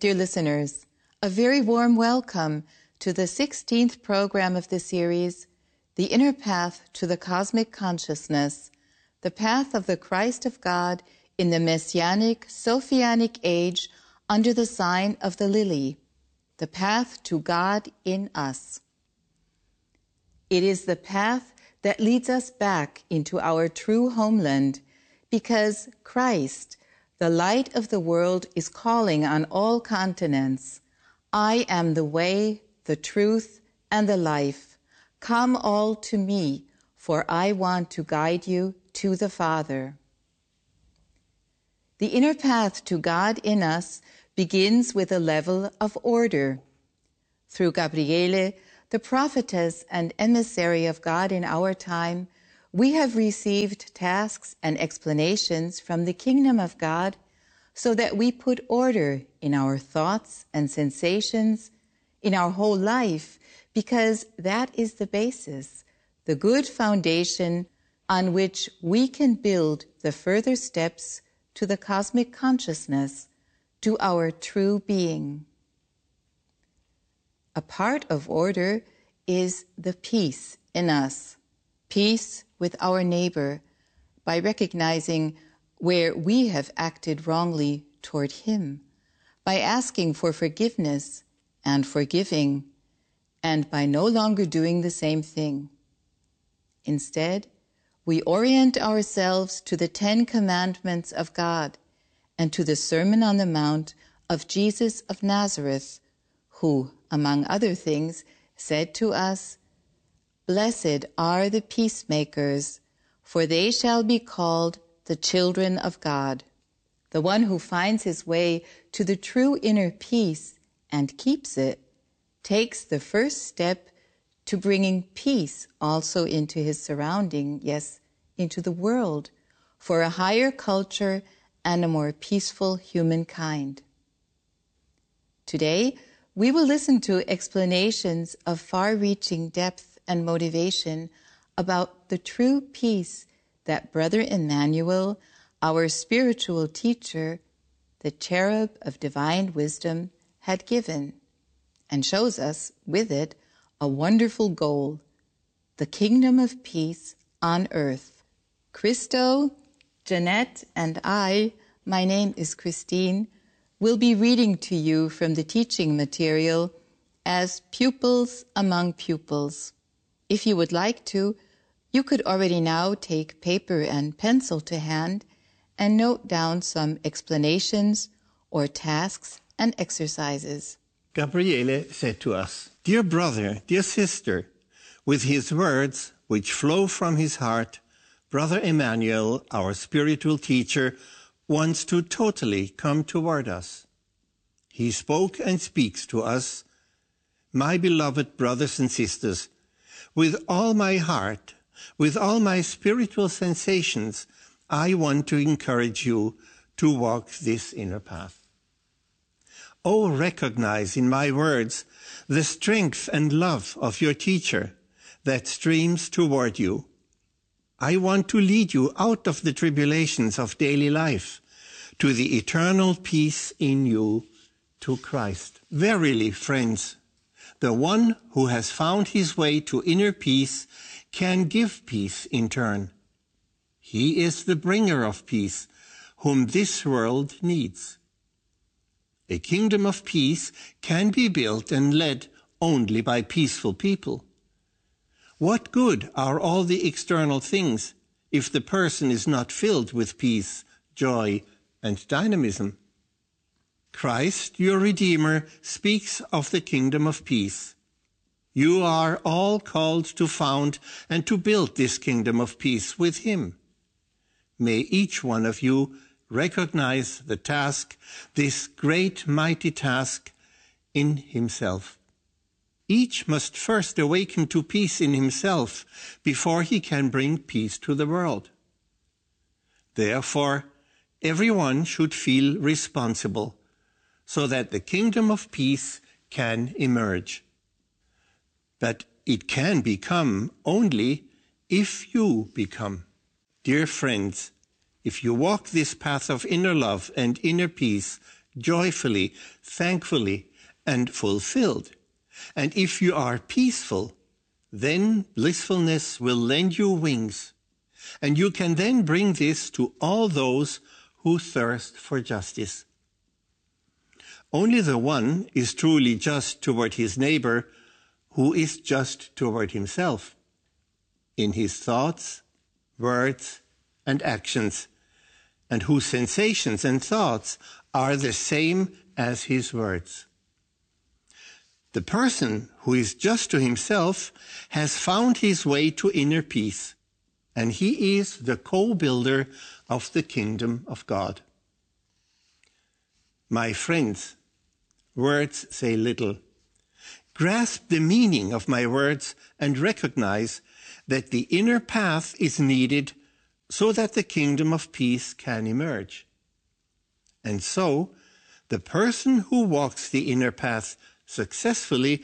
Dear listeners, a very warm welcome to the 16th program of the series, The Inner Path to the Cosmic Consciousness, the Path of the Christ of God in the Messianic, Sophianic Age under the sign of the Lily, the path to God in us. It is the path that leads us back into our true homeland, because Christ, the light of the world, is calling on all continents. I am the way, the truth, and the life. Come all to me, for I want to guide you to the Father. The inner path to God in us begins with a level of order. Through Gabriele, the prophetess and emissary of God in our time, we have received tasks and explanations from the kingdom of God so that we put order in our thoughts and sensations, in our whole life, because that is the basis, the good foundation on which we can build the further steps to the cosmic consciousness, to our true being. A part of order is the peace in us, peace with our neighbor, by recognizing where we have acted wrongly toward him, by asking for forgiveness and forgiving, and by no longer doing the same thing. Instead, we orient ourselves to the 10 Commandments of God and to the Sermon on the Mount of Jesus of Nazareth, who, among other things, said to us, "Blessed are the peacemakers, for they shall be called the children of God." The one who finds his way to the true inner peace and keeps it takes the first step to bringing peace also into his surrounding, yes, into the world, for a higher culture and a more peaceful humankind. Today, we will listen to explanations of far-reaching depth and motivation about the true peace that Brother Emmanuel, our spiritual teacher, the cherub of divine wisdom, had given, and shows us with it a wonderful goal, the kingdom of peace on earth. Christo, Jeanette, and I, my name is Christine, will be reading to you from the teaching material as pupils among pupils. If you would like to, you could already now take paper and pencil to hand and note down some explanations or tasks and exercises. Gabriele said to us, "Dear brother, dear sister, with his words, which flow from his heart, Brother Emmanuel, our spiritual teacher, wants to totally come toward us. He spoke and speaks to us, my beloved brothers and sisters, with all my heart, with all my spiritual sensations, I want to encourage you to walk this inner path. Oh, recognize in my words the strength and love of your teacher that streams toward you. I want to lead you out of the tribulations of daily life to the eternal peace in you, to Christ. Verily, friends, the one who has found his way to inner peace can give peace in turn. He is the bringer of peace, whom this world needs. A kingdom of peace can be built and led only by peaceful people. What good are all the external things if the person is not filled with peace, joy, and dynamism? Christ, your Redeemer, speaks of the kingdom of peace. You are all called to found and to build this kingdom of peace with him. May each one of you recognize the task, this great mighty task, in himself. Each must first awaken to peace in himself before he can bring peace to the world. Therefore, everyone should feel responsible so that the kingdom of peace can emerge. But it can become only if you become. Dear friends, if you walk this path of inner love and inner peace, joyfully, thankfully, and fulfilled. And if you are peaceful, then blissfulness will lend you wings, and you can then bring this to all those who thirst for justice. Only the one is truly just toward his neighbor who is just toward himself, in his thoughts, words, and actions, and whose sensations and thoughts are the same as his words. The person who is just to himself has found his way to inner peace, and he is the co-builder of the kingdom of God. My friends, words say little. Grasp the meaning of my words and recognize that the inner path is needed so that the kingdom of peace can emerge. And so, the person who walks the inner path successfully